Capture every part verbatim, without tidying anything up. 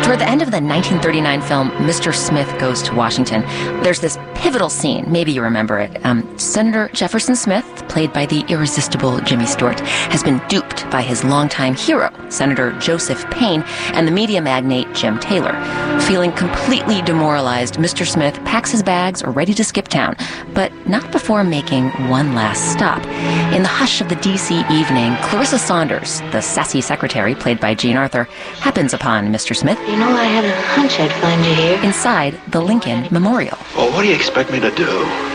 Toward the end of the nineteen thirty-nine film, Mister Smith Goes to Washington, there's this pivotal scene, maybe you remember it. Um, Senator Jefferson Smith, played by the irresistible Jimmy Stewart, has been duped by his longtime hero, Senator Joseph Payne, and the media magnate Jim Taylor. Feeling completely demoralized, Mister Smith packs his bags, ready to skip town, but not before making one last stop. In the hush of the D C evening, Clarissa Saunders, the sassy secretary, played by Jean Arthur, happens upon Mister Smith. You know, I had a hunch I'd find you here. Inside the Lincoln Memorial. Well, what do you expect me to do?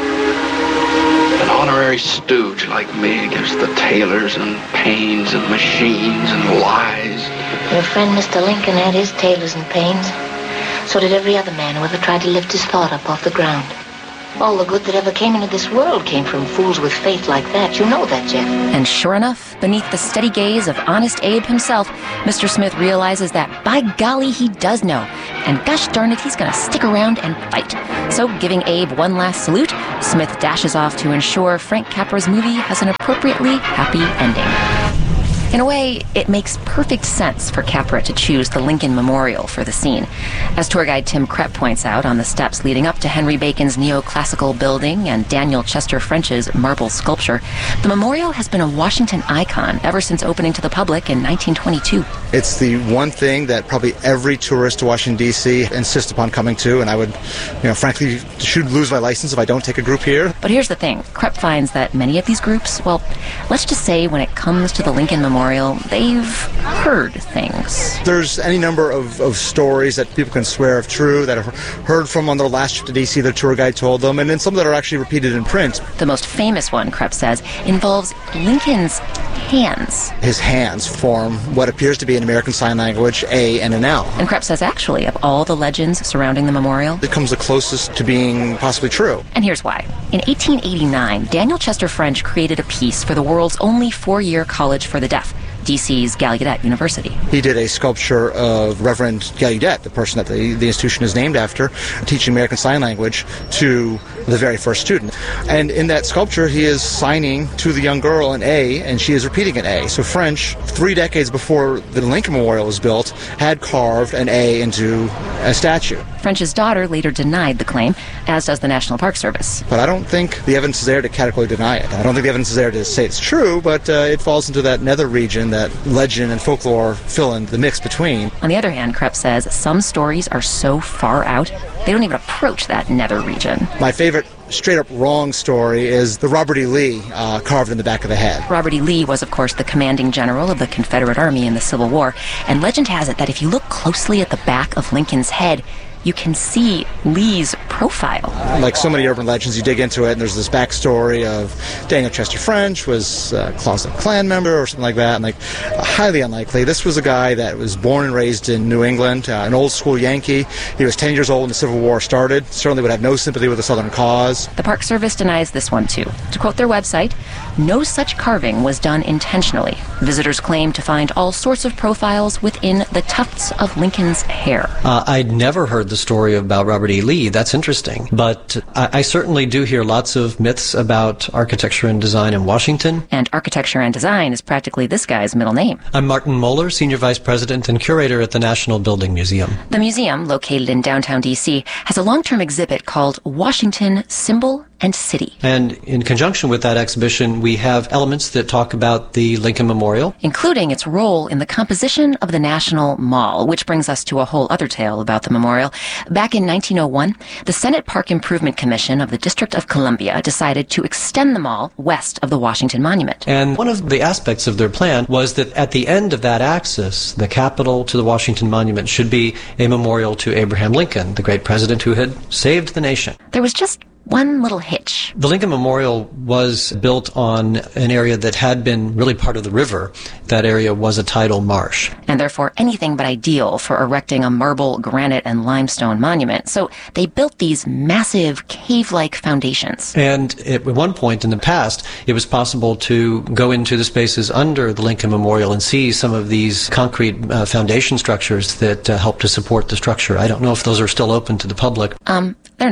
An honorary stooge like me against the Taylors and Paynes and machines and lies. Your friend Mister Lincoln had his Taylors and Paynes. So did every other man who ever tried to lift his thought up off the ground. All the good that ever came into this world came from fools with faith like that. You know that, Jeff. And sure enough, beneath the steady gaze of Honest Abe himself, Mister Smith realizes that, by golly, he does know. And gosh darn it, he's going to stick around and fight. So, giving Abe one last salute, Smith dashes off to ensure Frank Capra's movie has an appropriately happy ending. In a way, it makes perfect sense for Capra to choose the Lincoln Memorial for the scene. As tour guide Tim Krepp points out, on the steps leading up to Henry Bacon's neoclassical building and Daniel Chester French's marble sculpture, the memorial has been a Washington icon ever since opening to the public in nineteen twenty-two. It's the one thing that probably every tourist to Washington, D C insists upon coming to, and I would, you know, frankly, should lose my license if I don't take a group here. But here's the thing. Krepp finds that many of these groups, well, let's just say when it comes to the Lincoln Memorial, they've heard things. There's any number of, of stories that people can swear of true, that have heard from on their last trip to D C, their tour guide told them, and then some that are actually repeated in print. The most famous one, Krepp says, involves Lincoln's hands. His hands form what appears to be an American Sign Language A and an L. And Krepp says, actually, of all the legends surrounding the memorial, it comes the closest to being possibly true. And here's why. In eighteen eighty-nine, Daniel Chester French created a piece for the world's only four-year college for the deaf, D C's Gallaudet University. He did a sculpture of Reverend Gallaudet, the person that the, the institution is named after, teaching American Sign Language to the very first student. And in that sculpture, he is signing to the young girl an A, and she is repeating an A. So French, three decades before the Lincoln Memorial was built, had carved an A into a statue. French's daughter later denied the claim, as does the National Park Service. But I don't think the evidence is there to categorically deny it. I don't think the evidence is there to say it's true, but uh, it falls into that nether region that legend and folklore fill in the mix between. On the other hand, Krepp says some stories are so far out, they don't even approach that nether region. My favorite straight-up wrong story is the Robert E. Lee uh, carved in the back of the head. Robert E. Lee was, of course, the commanding general of the Confederate Army in the Civil War, and legend has it that if you look closely at the back of Lincoln's head, you can see Lee's profile. Like so many urban legends, you dig into it, and there's this backstory of Daniel Chester French was a closet Klan member or something like that, and like uh, highly unlikely. This was a guy that was born and raised in New England, uh, an old-school Yankee. He was ten years old when the Civil War started. Certainly would have no sympathy with the Southern cause. The Park Service denies this one, too. To quote their website, no such carving was done intentionally. Visitors claim to find all sorts of profiles within the tufts of Lincoln's hair. Uh, I'd never heard the story about Robert E. Lee. That's interesting. But I, I certainly do hear lots of myths about architecture and design in Washington. And architecture and design is practically this guy's middle name. I'm Martin Moeller, Senior Vice President and Curator at the National Building Museum. The museum, located in downtown D C, has a long-term exhibit called Washington Symbol and City. And in conjunction with that exhibition, we have elements that talk about the Lincoln Memorial, including its role in the composition of the National Mall, which brings us to a whole other tale about the memorial. Back in nineteen oh one, the Senate Park Improvement Commission of the District of Columbia decided to extend the mall west of the Washington Monument. And one of the aspects of their plan was that at the end of that axis, the Capitol to the Washington Monument should be a memorial to Abraham Lincoln, the great president who had saved the nation. There was just one little hitch. The Lincoln Memorial was built on an area that had been really part of the river. That area was a tidal marsh. And therefore anything but ideal for erecting a marble, granite, and limestone monument. So they built these massive cave-like foundations. And at one point in the past, it was possible to go into the spaces under the Lincoln Memorial and see some of these concrete uh, foundation structures that uh, help to support the structure. I don't know if those are still open to the public. Um, they're not.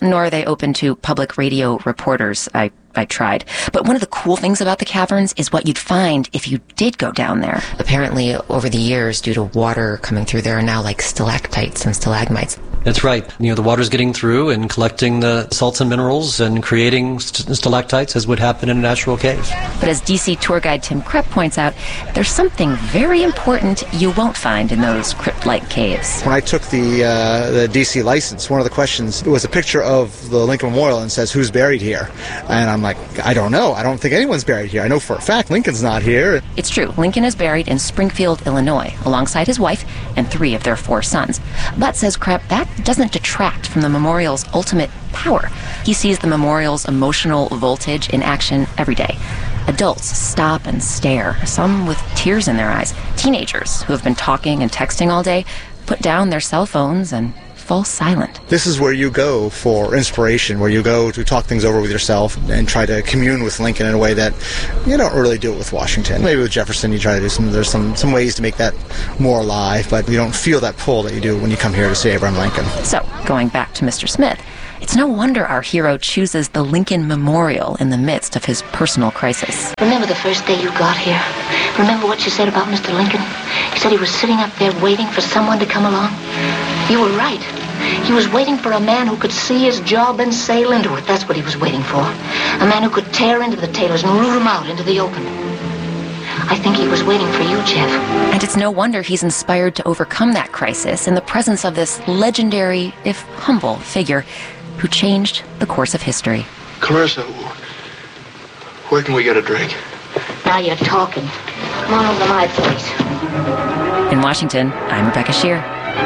nor are they open to public radio reporters. I I tried. But one of the cool things about the caverns is what you'd find if you did go down there. Apparently, over the years, due to water coming through, there are now like stalactites and stalagmites. That's right. You know, the water's getting through and collecting the salts and minerals and creating st- stalactites as would happen in a natural cave. But as D C tour guide Tim Krepp points out, there's something very important you won't find in those crypt-like caves. When I took the uh, the D C license, one of the questions was a picture of the Lincoln Memorial and says, who's buried here? And I'm like, I don't know. I don't think anyone's buried here. I know for a fact Lincoln's not here. It's true. Lincoln is buried in Springfield, Illinois, alongside his wife and three of their four sons. But, says Krepp, that doesn't detract from the memorial's ultimate power. He sees the memorial's emotional voltage in action every day. Adults stop and stare, some with tears in their eyes. Teenagers who have been talking and texting all day put down their cell phones and fall silent. This is where you go for inspiration, where you go to talk things over with yourself and try to commune with Lincoln in a way that you don't really do it with Washington. Maybe with Jefferson you try to do some, there's some, some ways to make that more alive, but you don't feel that pull that you do when you come here to see Abraham Lincoln. So, going back to Mister Smith, it's no wonder our hero chooses the Lincoln Memorial in the midst of his personal crisis. Remember the first day you got here? Remember what you said about Mister Lincoln? You said he was sitting up there waiting for someone to come along? You were right. He was waiting for a man who could see his job and sail into it. That's what he was waiting for. A man who could tear into the tailors and root them out into the open. I think he was waiting for you, Jeff. And it's no wonder he's inspired to overcome that crisis in the presence of this legendary, if humble, figure who changed the course of history. Clarissa, where can we get a drink? Now you're talking. Come on over to my place. In Washington, I'm Rebecca Shear.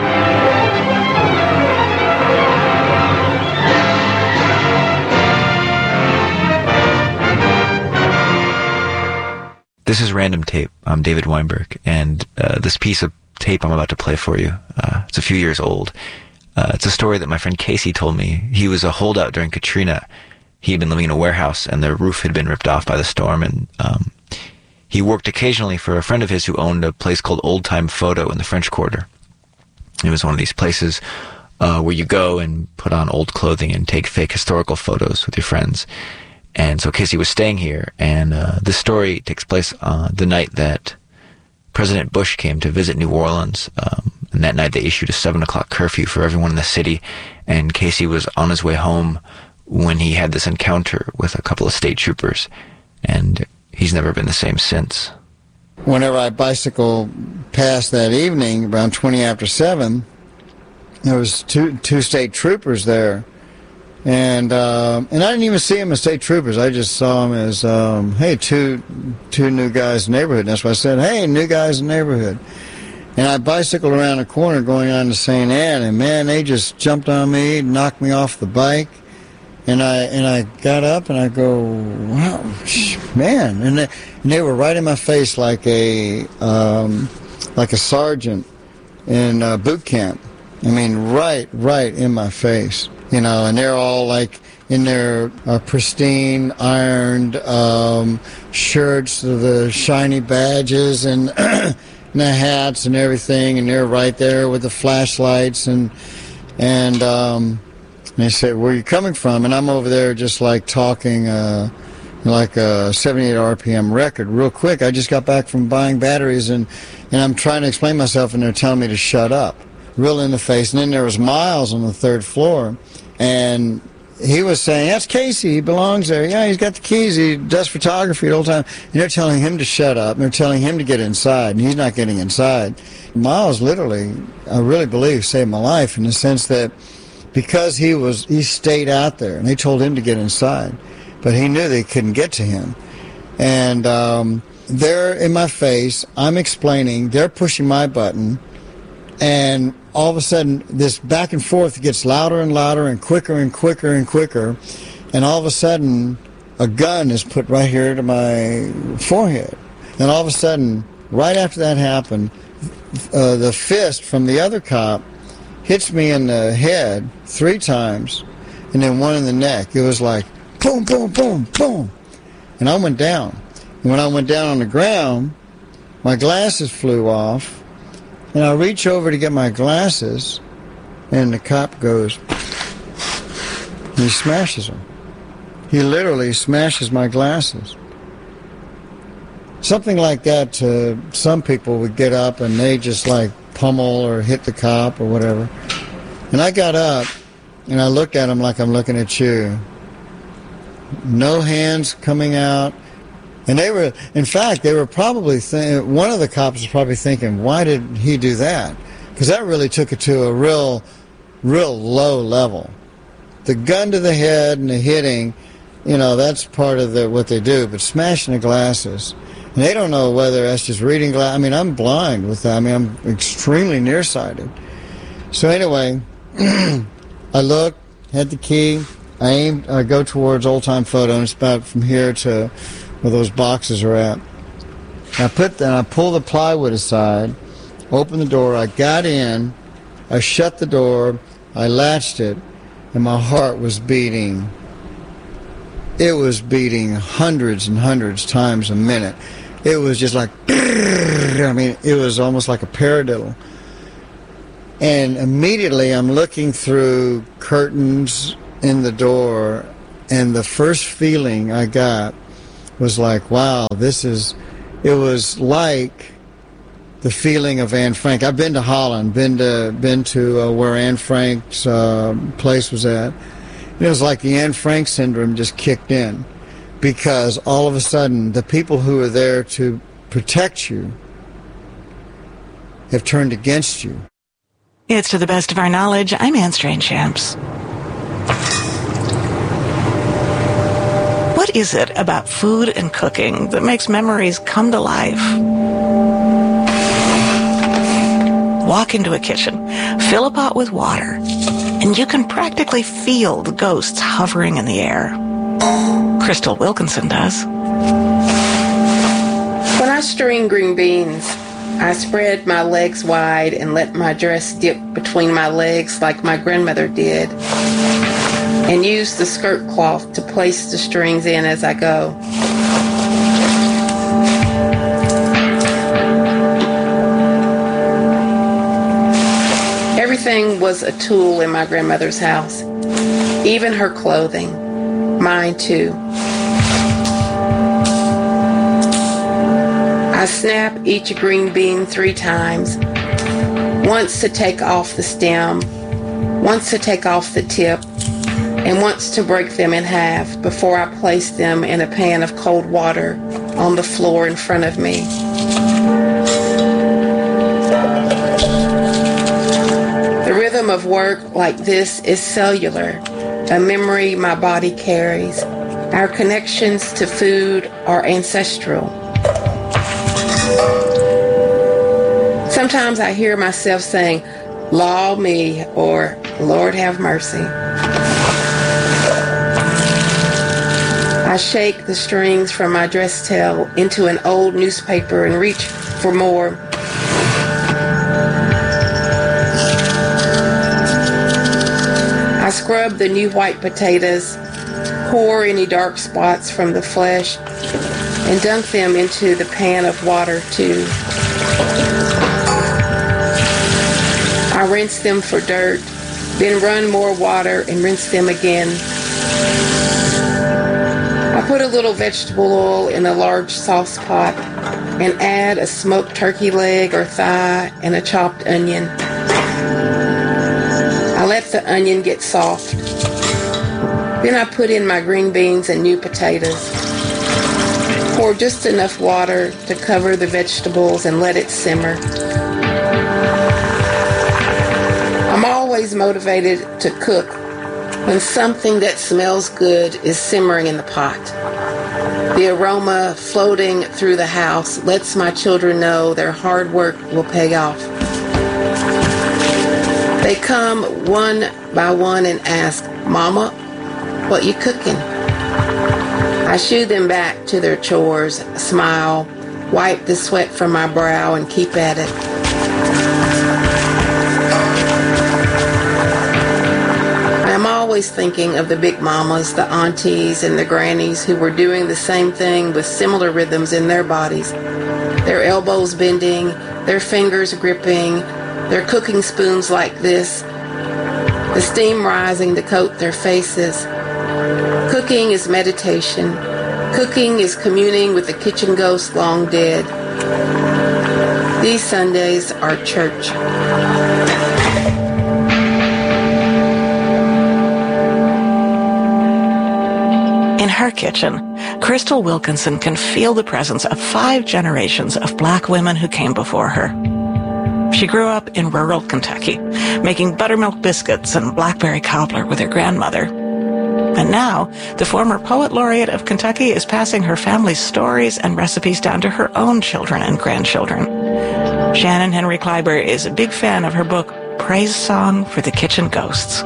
This is Random Tape. I'm David Weinberg, and uh, this piece of tape I'm about to play for you, uh, it's a few years old. Uh, it's a story that my friend Casey told me. He was a holdout during Katrina. He had been living in a warehouse, and the roof had been ripped off by the storm, and um, he worked occasionally for a friend of his who owned a place called Old Time Photo in the French Quarter. It was one of these places uh, where you go and put on old clothing and take fake historical photos with your friends. And so Casey was staying here, and uh, this story takes place uh, the night that President Bush came to visit New Orleans. Um, and that night they issued a seven o'clock curfew for everyone in the city, and Casey was on his way home when he had this encounter with a couple of state troopers, and he's never been the same since. Whenever I bicycled past that evening, around twenty after seven, there was two two state troopers there. And uh, and I didn't even see them as state troopers. I just saw them as, um, hey, two two new guys in the neighborhood. And that's why I said, hey, new guys in the neighborhood. And I bicycled around the corner going on to Saint Anne, and man, they just jumped on me, knocked me off the bike. And I and I got up and I go, wow, man! And they, and they were right in my face like a um, like a sergeant in uh, boot camp. I mean, right, right in my face. You know, and they're all like in their uh, pristine, ironed um, shirts, the shiny badges, and, and the hats and everything, and they're right there with the flashlights, and and um, they say, "Where are you coming from?" And I'm over there just like talking uh, like a seventy-eight R P M record, real quick. I just got back from buying batteries, and and I'm trying to explain myself, and they're telling me to shut up, real in the face. And then there was Miles on the third floor. And he was saying, that's Casey, he belongs there. Yeah, he's got the keys, he does photography the whole time. And they're telling him to shut up, and they're telling him to get inside, and he's not getting inside. Miles literally, I really believe, saved my life in the sense that because he was, he stayed out there, and they told him to get inside, but he knew they couldn't get to him. And um, they're in my face, I'm explaining, they're pushing my button, and all of a sudden, this back and forth gets louder and louder and quicker and quicker and quicker. And all of a sudden, a gun is put right here to my forehead. And all of a sudden, right after that happened, uh, the fist from the other cop hits me in the head three times, and then one in the neck. It was like, boom, boom, boom, boom. And I went down. And when I went down on the ground, my glasses flew off. And I reach over to get my glasses, and the cop goes, And he smashes them. He literally smashes my glasses. Something like that, to some people would get up and they just like pummel or hit the cop or whatever. And I got up and I looked at him like I'm looking at you. No hands coming out. And they were, in fact, they were probably, th- one of the cops was probably thinking, why did he do that? Because that really took it to a real, real low level. The gun to the head and the hitting, you know, that's part of the, what they do. But smashing the glasses, and they don't know whether that's just reading glass. I mean, I'm blind with that. I mean, I'm extremely nearsighted. So anyway, I look, had the key. I aim. I go towards Old Time Photo, and it's about from here to where those boxes are at. I put the, I pull the plywood aside, open the door. I got in. I shut the door. I latched it, and my heart was beating. It was beating hundreds and hundreds times a minute. It was just like, I mean, it was almost like a paradiddle. And immediately I'm looking through curtains in the door, and the first feeling I got was like, wow, this is, it was like the feeling of Anne Frank. I've been to Holland, been to been to uh, where Anne Frank's uh, place was at. It was like the Anne Frank syndrome just kicked in, because all of a sudden the people who are there to protect you have turned against you. It's To the Best of Our Knowledge. I'm Anne Strange-Shamps. What is it about food and cooking that makes memories come to life? Walk into a kitchen, fill a pot with water, and you can practically feel the ghosts hovering in the air. Crystal Wilkinson does. When I string green beans, I spread my legs wide and let my dress dip between my legs like my grandmother did, and use the skirt cloth to place the strings in as I go. Everything was a tool in my grandmother's house, even her clothing, mine too. I snap each green bean three times, once to take off the stem, once to take off the tip, and once to break them in half before I place them in a pan of cold water on the floor in front of me. The rhythm of work like this is cellular, a memory my body carries. Our connections to food are ancestral. Sometimes I hear myself saying, "Law me," or "Lord have mercy." I shake the strings from my dress tail into an old newspaper and reach for more. I scrub the new white potatoes, pour any dark spots from the flesh, and dunk them into the pan of water too. I rinse them for dirt, then run more water and rinse them again. I put a little vegetable oil in a large sauce pot and add a smoked turkey leg or thigh and a chopped onion. I let the onion get soft. Then I put in my green beans and new potatoes. Pour just enough water to cover the vegetables and let it simmer. I'm always motivated to cook when something that smells good is simmering in the pot. The aroma floating through the house lets my children know their hard work will pay off. They come one by one and ask, "Mama, what you cooking?" I shoo them back to their chores, smile, wipe the sweat from my brow, and keep at it. I'm always thinking of the big mamas, the aunties, and the grannies who were doing the same thing with similar rhythms in their bodies. Their elbows bending, their fingers gripping, their cooking spoons like this, the steam rising to coat their faces. Cooking is meditation. Cooking is communing with the kitchen ghost long dead. These Sundays are church. In her kitchen, Crystal Wilkinson can feel the presence of five generations of black women who came before her. She grew up in rural Kentucky, making buttermilk biscuits and blackberry cobbler with her grandmother. And now, the former poet laureate of Kentucky is passing her family's stories and recipes down to her own children and grandchildren. Shannon Henry Kleiber is a big fan of her book, Praise Song for the Kitchen Ghosts.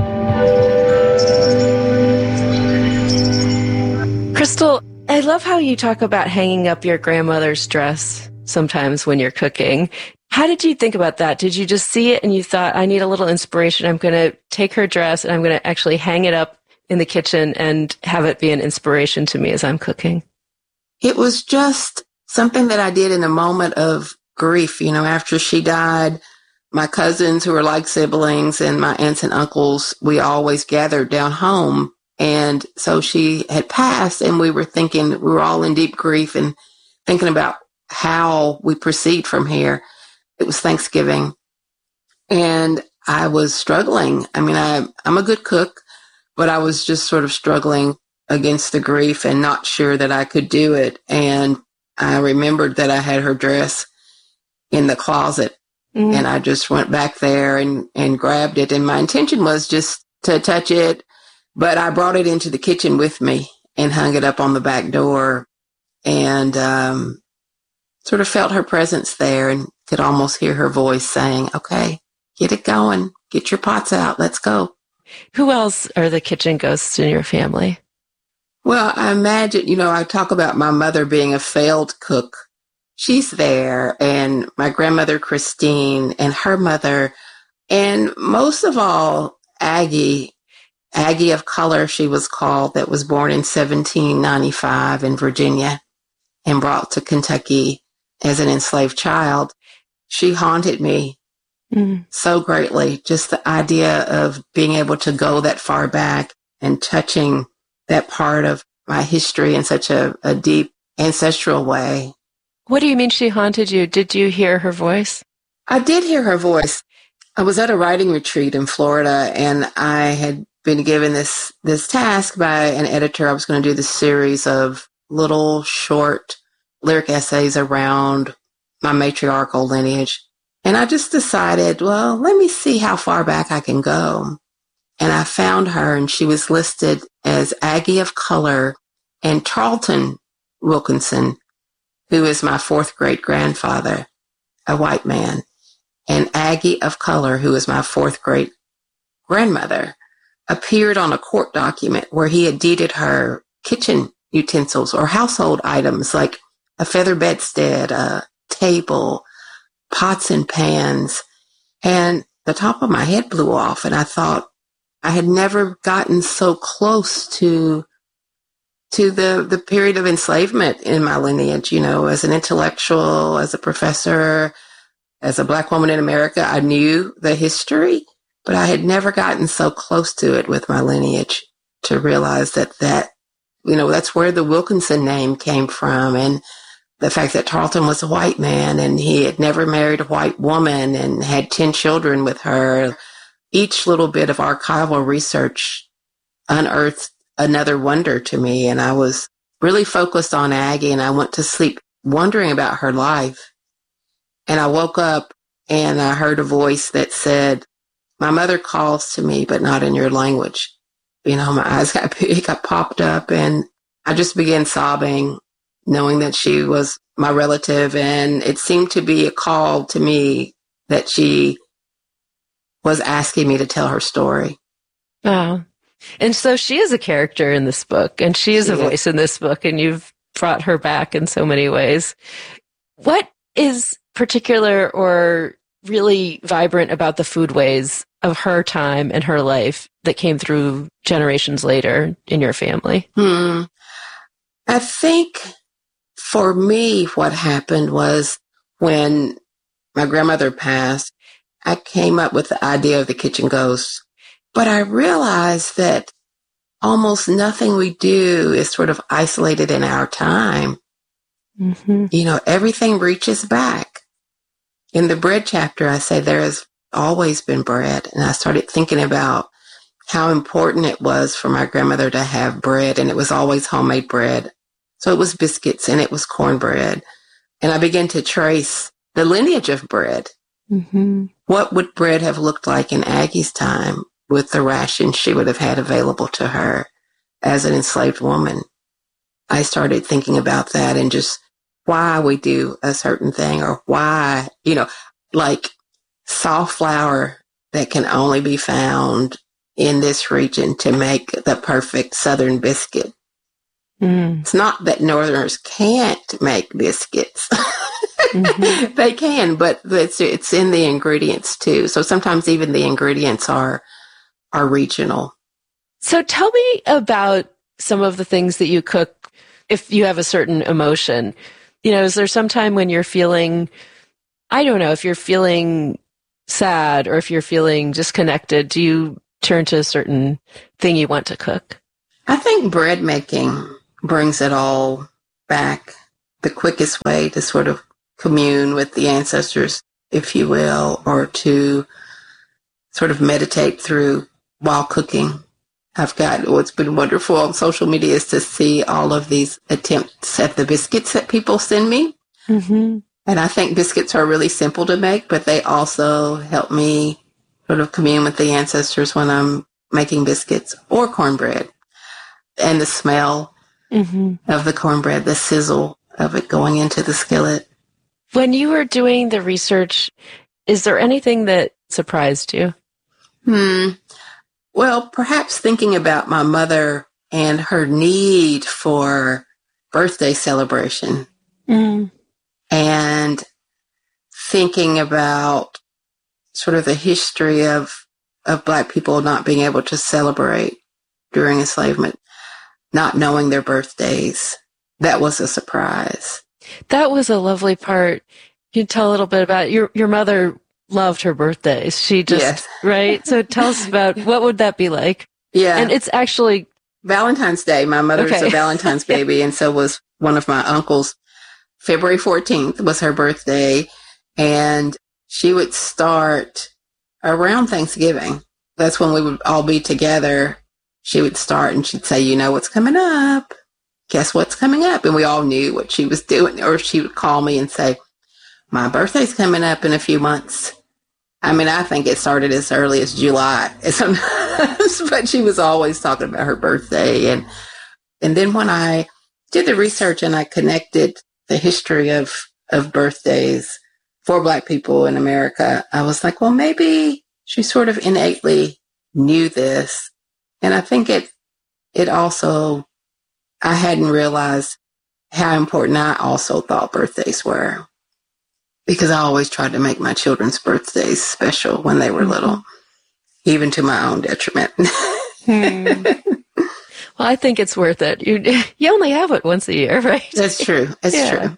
Crystal, I love how you talk about hanging up your grandmother's dress sometimes when you're cooking. How did you think about that? Did you just see it and you thought, I need a little inspiration. I'm going to take her dress and I'm going to actually hang it up in the kitchen and have it be an inspiration to me as I'm cooking? It was just something that I did in a moment of grief. You know, after she died, my cousins who were like siblings and my aunts and uncles, we always gathered down home. And so she had passed and we were thinking, we were all in deep grief and thinking about how we proceed from here. It was Thanksgiving and I was struggling. I mean, I, I'm a good cook, but I was just sort of struggling against the grief and not sure that I could do it. And I remembered that I had her dress in the closet mm. and I just went back there and, and grabbed it. And my intention was just to touch it, but I brought it into the kitchen with me and hung it up on the back door and um, sort of felt her presence there and could almost hear her voice saying, okay, get it going. Get your pots out. Let's go. Who else are the kitchen ghosts in your family? Well, I imagine, you know, I talk about my mother being a failed cook. She's there, and my grandmother, Christine, and her mother, and most of all, Aggie, Aggie of Color, she was called, that was born in seventeen ninety-five in Virginia and brought to Kentucky as an enslaved child. She haunted me mm. so greatly. Just the idea of being able to go that far back and touching that part of my history in such a, a deep ancestral way. What do you mean she haunted you? Did you hear her voice? I did hear her voice. I was at a writing retreat in Florida and I had been given this, this task by an editor. I was going to do this series of little short lyric essays around my matriarchal lineage. And I just decided, well, let me see how far back I can go. And I found her and she was listed as Aggie of Color and Tarleton Wilkinson, who is my fourth great grandfather, a white man, and Aggie of Color, who is my fourth great grandmother, appeared on a court document where he had deeded her kitchen utensils or household items like a feather bedstead, a table, pots and pans. And the top of my head blew off and I thought I had never gotten so close to to the, the period of enslavement in my lineage, you know, as an intellectual, as a professor, as a Black woman in America. I knew the history, but I had never gotten so close to it with my lineage to realize that that, you know, that's where the Wilkinson name came from. And the fact that Tarleton was a white man and he had never married a white woman and had ten children with her. Each little bit of archival research unearthed another wonder to me. And I was really focused on Aggie and I went to sleep wondering about her life. And I woke up and I heard a voice that said, my mother calls to me, but not in your language. You know, my eyes got big, got popped up and I just began sobbing, knowing that she was my relative. And it seemed to be a call to me that she was asking me to tell her story. Wow. And so she is a character in this book and she is she a voice is. in this book and you've brought her back in so many ways. What is particular or really vibrant about the foodways of her time and her life that came through generations later in your family? Hmm. I think for me, what happened was when my grandmother passed, I came up with the idea of the kitchen ghost. But I realized that almost nothing we do is sort of isolated in our time. Mm-hmm. You know, everything reaches back. In the bread chapter, I say there has always been bread. And I started thinking about how important it was for my grandmother to have bread, and it was always homemade bread. So it was biscuits and it was cornbread. And I began to trace the lineage of bread. Mm-hmm. What would bread have looked like in Aggie's time with the rations she would have had available to her as an enslaved woman? I started thinking about that and just why we do a certain thing, or why, you know, like soft flour that can only be found in this region to make the perfect Southern biscuit. Mm. It's not that Northerners can't make biscuits. Mm-hmm. They can, but it's, it's in the ingredients too. So sometimes even the ingredients are, are regional. So tell me about some of the things that you cook if you have a certain emotion. You know, is there some time when you're feeling, I don't know, if you're feeling sad or if you're feeling disconnected, do you turn to a certain thing you want to cook? I think bread making brings it all back. The quickest way to sort of commune with the ancestors, if you will, or to sort of meditate through while cooking. I've got, what's been wonderful on social media is to see all of these attempts at the biscuits that people send me. Mm-hmm. And I think biscuits are really simple to make, but they also help me sort of commune with the ancestors when I'm making biscuits or cornbread. And the smell mm-hmm. of the cornbread, the sizzle of it going into the skillet. When you were doing the research, is there anything that surprised you? Hmm. Well, perhaps thinking about my mother and her need for birthday celebration. Mm. And thinking about sort of the history of, of Black people not being able to celebrate during enslavement, not knowing their birthdays. That was a surprise. That was a lovely part. Can you tell a little bit about your, your mother loved her birthdays. She just, yes. right? So tell us about what would that be like? Yeah. And it's actually Valentine's Day. My mother's okay. a Valentine's baby. And so was one of my uncles. February fourteenth was her birthday. And she would start around Thanksgiving. That's when we would all be together. She would start and she'd say, you know what's coming up? Guess what's coming up? And we all knew what she was doing. Or she would call me and say, my birthday's coming up in a few months. I mean, I think it started as early as July sometimes, but she was always talking about her birthday. And, and then when I did the research and I connected the history of, of birthdays for Black people in America, I was like, well, maybe she sort of innately knew this. And I think it, it also, I hadn't realized how important I also thought birthdays were. Because I always tried to make my children's birthdays special when they were little, even to my own detriment. hmm. Well, I think it's worth it. You you only have it once a year, right? That's true. That's yeah. true.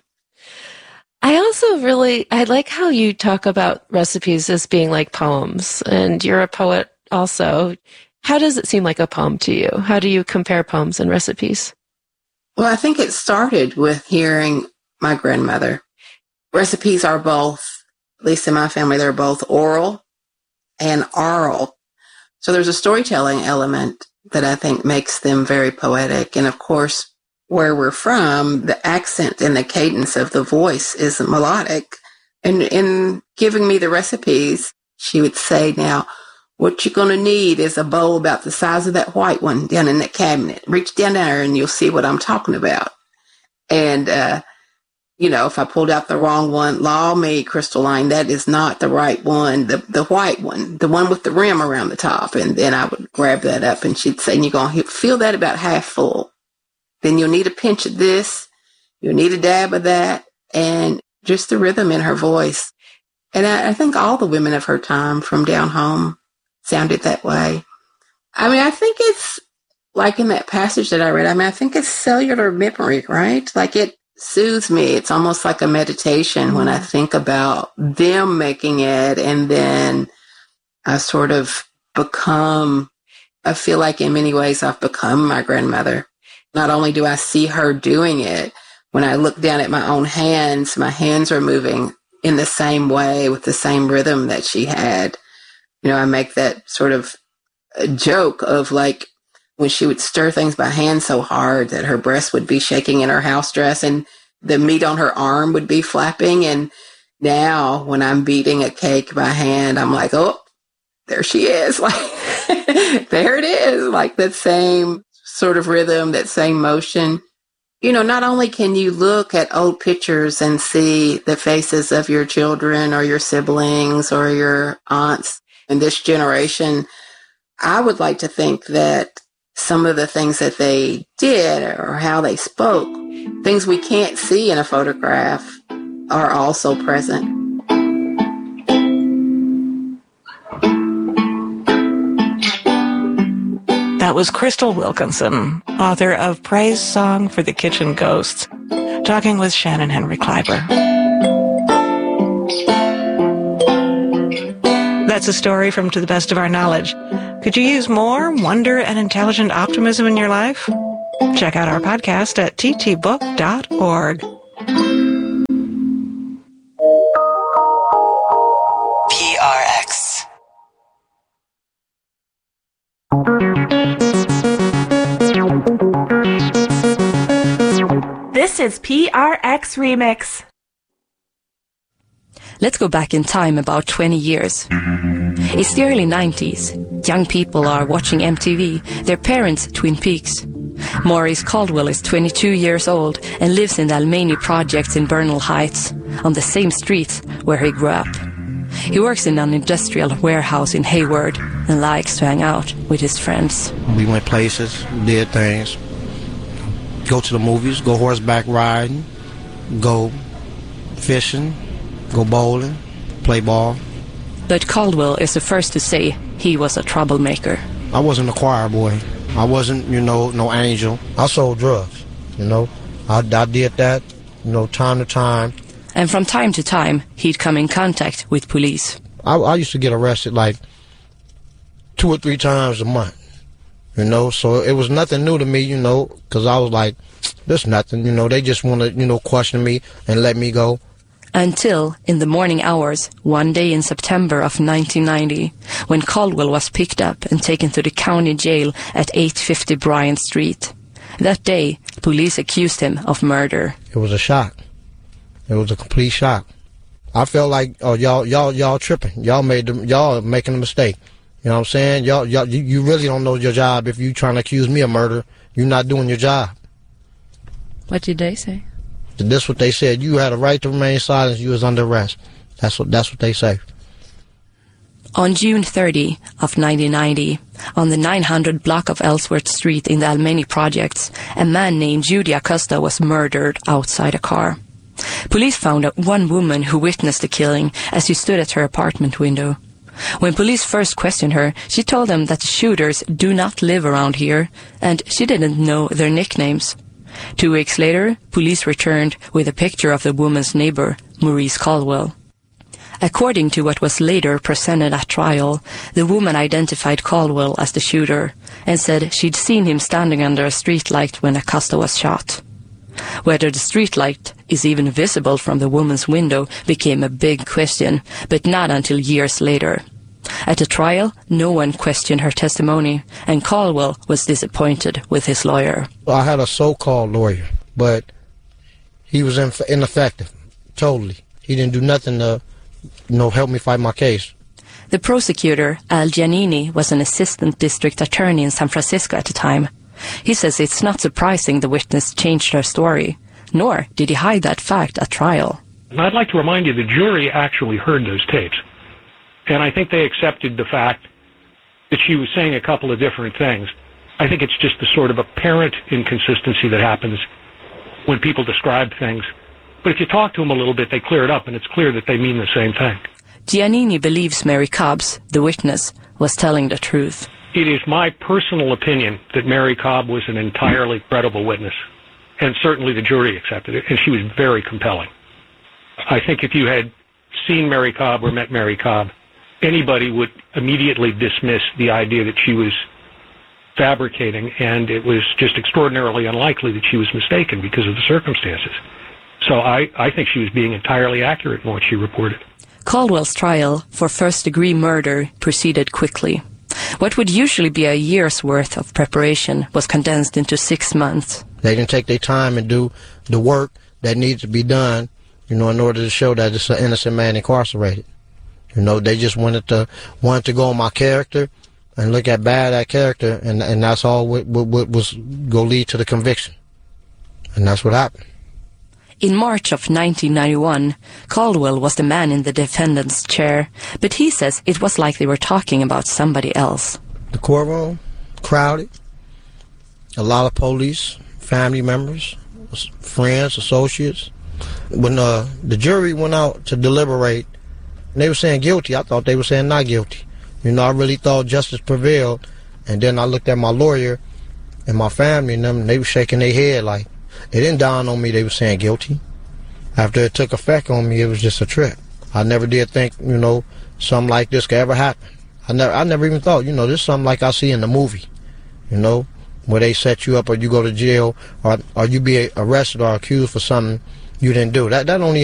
I also really, I like how you talk about recipes as being like poems, and you're a poet also. How does it seem like a poem to you? How do you compare poems and recipes? Well, I think it started with hearing my grandmother. Recipes are both, at least in my family, they're both oral and oral. So there's a storytelling element that I think makes them very poetic. And of course, where we're from, the accent and the cadence of the voice is melodic. And in giving me the recipes, she would say, now, what you're going to need is a bowl about the size of that white one down in that cabinet. Reach down there and you'll see what I'm talking about. And, uh, you know, if I pulled out the wrong one, law me, Crystalline, that is not the right one, the the white one, the one with the rim around the top. And then I would grab that up and she'd say, and you're going to feel that about half full. Then you'll need a pinch of this. You'll need a dab of that. And just the rhythm in her voice. And I, I think all the women of her time from down home sounded that way. I mean, I think it's like in that passage that I read, I mean, I think it's cellular memory, right? Like it soothes me. It's almost like a meditation mm-hmm. when I think about them making it, and then I sort of become, I feel like in many ways I've become my grandmother. Not only do I see her doing it, when I look down at my own hands, my hands are moving in the same way with the same rhythm that she had. You know, I make that sort of a joke of like when she would stir things by hand so hard that her breast would be shaking in her house dress and the meat on her arm would be flapping. And now when I'm beating a cake by hand, I'm like, oh, there she is. Like, there it is. Like that same sort of rhythm, that same motion. You know, not only can you look at old pictures and see the faces of your children or your siblings or your aunts in this generation, I would like to think that some of the things that they did or how they spoke, things we can't see in a photograph, are also present. That was Crystal Wilkinson, author of Praise Song for the Kitchen Ghosts, talking with Shannon Henry Kleiber. That's a story from To the Best of Our Knowledge. Could you use more wonder and intelligent optimism in your life? Check out our podcast at t t book dot org. P R X. This is P R X Remix. Let's go back in time about twenty years. It's the early nineties. Young people are watching M T V, their parents Twin Peaks. Maurice Caldwell is twenty-two years old and lives in the Almany projects in Bernal Heights, on the same streets where he grew up. He works in an industrial warehouse in Hayward and likes to hang out with his friends. We went places, did things, go to the movies, go horseback riding, go fishing, go bowling, play ball. But Caldwell is the first to say he was a troublemaker. I wasn't a choir boy. I wasn't, you know, no angel. I sold drugs, you know. I, I did that, you know, time to time. And from time to time, he'd come in contact with police. I, I used to get arrested like two or three times a month, you know. So it was nothing new to me, you know, because I was like, there's nothing, you know. They just want to, you know, question me and let me go. Until, in the morning hours, one day in September of nineteen ninety, when Caldwell was picked up and taken to the county jail at eight fifty Bryant Street. That day, police accused him of murder. It was a shock. It was a complete shock. I felt like, oh, y'all, y'all, y'all tripping. Y'all made them, y'all making a mistake. You know what I'm saying? Y'all, y'all, you, you really don't know your job if you trying to accuse me of murder. You're not doing your job. What did they say? This is what they said. You had a right to remain silent. You was under arrest. That's what that's what they say. On June thirtieth of nineteen ninety, on the nine hundred block of Ellsworth Street in the Almany projects, a man named Judy Acosta was murdered outside a car. Police found out one woman who witnessed the killing as she stood at her apartment window. When police first questioned her, she told them that the shooters do not live around here, and she didn't know their nicknames. Two weeks later, police returned with a picture of the woman's neighbor, Maurice Caldwell. According to what was later presented at trial, the woman identified Caldwell as the shooter and said she'd seen him standing under a streetlight when Acosta was shot. Whether the streetlight is even visible from the woman's window became a big question, but not until years later. At the trial, no one questioned her testimony, and Caldwell was disappointed with his lawyer. I had a so-called lawyer, but he was inf- ineffective, totally. He didn't do nothing to, you know, help me fight my case. The prosecutor, Al Giannini, was an assistant district attorney in San Francisco at the time. He says it's not surprising the witness changed her story, nor did he hide that fact at trial. I'd like to remind you the jury actually heard those tapes. And I think they accepted the fact that she was saying a couple of different things. I think it's just the sort of apparent inconsistency that happens when people describe things. But if you talk to them a little bit, they clear it up, and it's clear that they mean the same thing. Giannini believes Mary Cobbs, the witness, was telling the truth. It is my personal opinion that Mary Cobb was an entirely credible witness. And certainly the jury accepted it, and she was very compelling. I think if you had seen Mary Cobb or met Mary Cobb, anybody would immediately dismiss the idea that she was fabricating, and it was just extraordinarily unlikely that she was mistaken because of the circumstances. So I, I think she was being entirely accurate in what she reported. Caldwell's trial for first-degree murder proceeded quickly. What would usually be a year's worth of preparation was condensed into six months. They didn't take their time and do the work that needs to be done, you know, in order to show that it's an innocent man incarcerated. You know, they just wanted to wanted to go on my character and look at bad at character, and and that's all what, what, what was going to lead to the conviction. And that's what happened. In March of nineteen ninety-one, Caldwell was the man in the defendant's chair, but he says it was like they were talking about somebody else. The courtroom, crowded, a lot of police, family members, friends, associates. When uh, the jury went out to deliberate, and they were saying guilty, I thought they were saying not guilty. You know, I really thought justice prevailed, and then I looked at my lawyer and my family and them, and they were shaking their head like, it didn't dawn on me they were saying guilty. After it took effect on me, it was just a trip. I never did think, you know, something like this could ever happen. I never, I never even thought, you know, this is something like I see in the movie, you know, where they set you up or you go to jail or, or you be arrested or accused for something you didn't do. That, that only